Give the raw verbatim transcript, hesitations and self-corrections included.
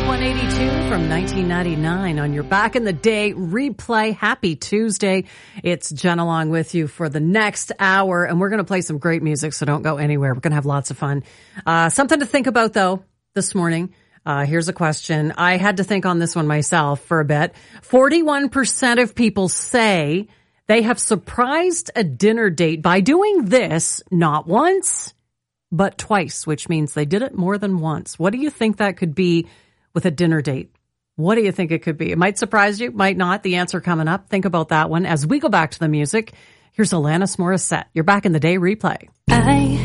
one eighty-two from nineteen ninety-nine on your Back in the Day replay. Happy Tuesday. It's Jen along with you for the next hour, and we're going to play some great music, so don't go anywhere. We're going to have lots of fun. Uh, something to think about, though, this morning. Uh, here's a question. I had to think on this one myself for a bit. forty-one percent of people say they have surprised a dinner date by doing this not once, but twice, which means they did it more than once. What do you think that could be with a dinner date? What do you think it could be? It might surprise you, might not. The answer coming up. Think about that one as we go back to the music. Here's Alanis Morissette. You're Back in the Day replay. I